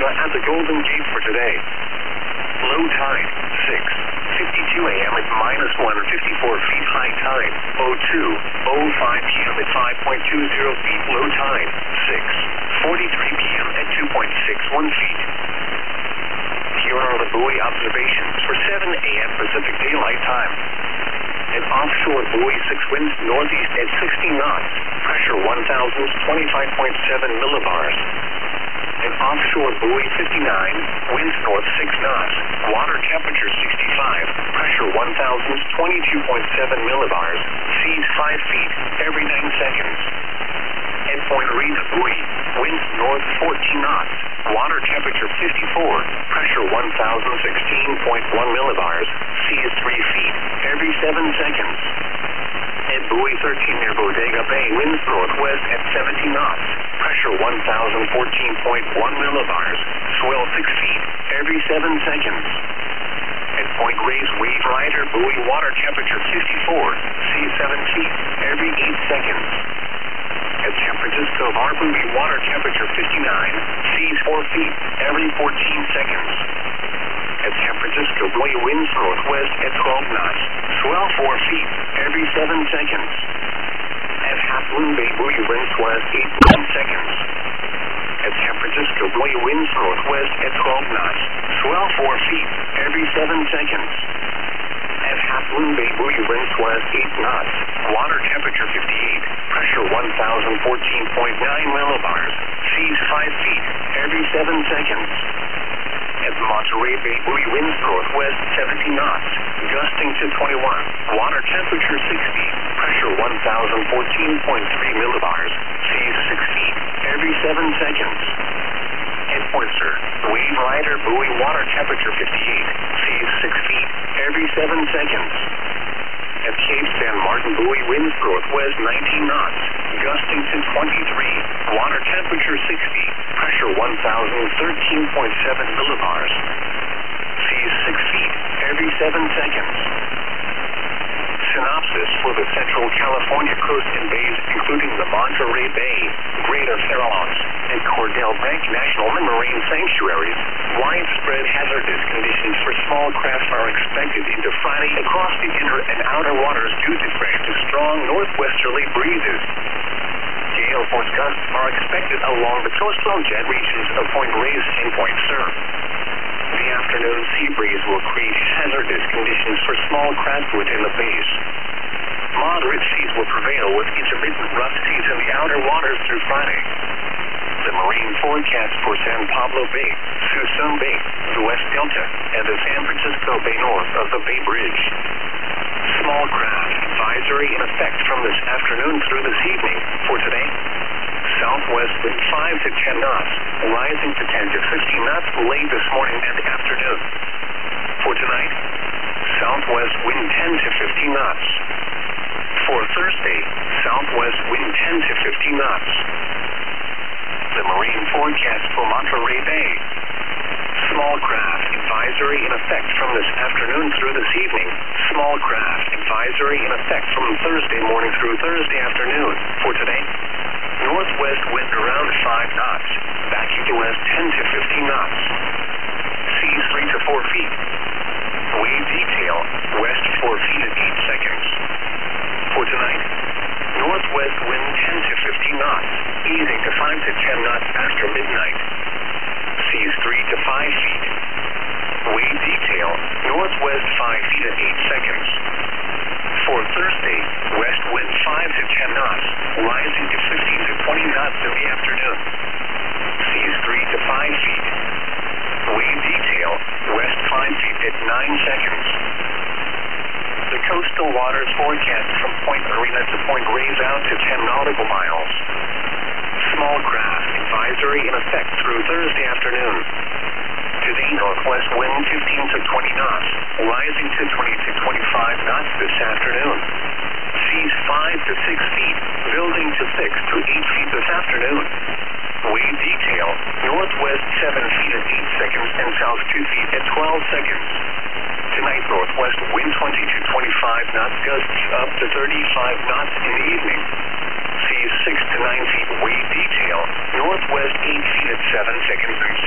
Marina at the Golden Gate for today. Low tide, 6:52 a.m. at -154 feet. High tide, 02:05 p.m. at 5.20 feet. Low tide, 6:43 p.m. at 2.61 feet. Here are the buoy observations for 7 a.m. Pacific Daylight Time. An offshore buoy 6 winds northeast at 60 knots. Pressure 1,025.7 millibars. An offshore buoy 59, winds north 6 knots. Water temperature 65. Pressure 1,022.7 millibars. Seas 5 feet every 9 seconds. At Point Reyes buoy, winds north 14 knots. Water temperature 54. Pressure 1,016.1 millibars. Seas 3 feet every 7 seconds. At buoy 13 near Bodega Bay, winds northwest at 70 knots. Pressure 1,014.1 millibars. Swell 6 feet every 7 seconds. At Point Reyes Wave Rider buoy, water temperature 54. Seas 7 feet every 8 seconds. At San Francisco Bar buoy, water temperature 59. Seas 4 feet every 14 seconds. At San Francisco buoy, winds northwest at 12 knots. Swell 4 feet every 7 seconds. At Half Moon Bay buoy, winds west 8 seconds. At San Francisco buoy, winds northwest at 12 knots. Swell 4 feet every 7 seconds. At Half Moon Bay buoy, winds west 8 knots. Water temperature 58. Pressure 1,014.9 millibars. Seas 5 feet every 7 seconds. At Monterey Bay buoy, winds northwest 70 knots, gusting to 21. Water temperature 60. Pressure 1,014.3 millibars. Seas 6 feet every 7 seconds. At Point Sur, Wave Rider buoy, water temperature 58. Seas 6 feet every 7 seconds. At Cape San Martin buoy, winds northwest 19 knots, gusting to 23. Water temperature 60. Pressure 1,013.7 millibars. Seas 6 feet every 7 seconds. Synopsis for the Central California coast and bays, including the Monterey Bay, Greater Farallones, and Cordell Bank National Marine Sanctuaries. Widespread hazardous conditions for small craft are expected into Friday across the inner and outer waters due to fresh to strong northwesterly breezes. Gale force gusts are expected along the coastal jet regions of Point Reyes and Point Sur. The afternoon sea breeze will create hazardous conditions for small craft within the bays. Moderate seas will prevail with intermittent rough seas in the outer waters through Friday. The marine forecast for San Pablo Bay, Suisun Bay, the West Delta, and the San Francisco Bay north of the Bay Bridge. Small craft advisory in effect from this afternoon through this evening. For today, southwest wind 5 to 10 knots, rising to 10 to 15 knots late this morning and afternoon. For tonight, southwest wind 10 to 15 knots. For Thursday, southwest wind 10 to 15 knots. The marine forecast for Monterey Bay. Small craft advisory in effect from this afternoon through this evening. Small craft advisory in effect from Thursday morning through Thursday afternoon. For today, northwest wind around 5 knots, backing to west 10 to 15 knots. Seas 3 to 4 feet. Wave detail, west 4 feet at 8 seconds. For tonight, northwest wind 10 to 15 knots, easing to 5 to 10 knots after midnight. Seas 3 to 5 feet. Wave detail, northwest 5 feet at 8 seconds. For Thursday, west wind 5 to 10 knots, rising to 15 to 20 knots in the afternoon. Seas 3 to 5 feet. Wave detail, west 5 feet at 9 seconds. The coastal waters forecast from Point Marina to Point Reyes out to 10 nautical miles. Small craft advisory in effect through Thursday afternoon. Today, northwest wind 15 to 20 knots, rising to 20 to 25 knots this afternoon. Seas 5 to 6 feet, building to 6 to 8 feet this afternoon. Wave detail, northwest 7 feet at 8 seconds and south 2 feet at 12 seconds. Tonight, northwest wind 20 to 25 knots, gusts up to 35 knots in the evening. Seas 6 to 9 feet, wave detail, northwest 8 feet at 7 seconds and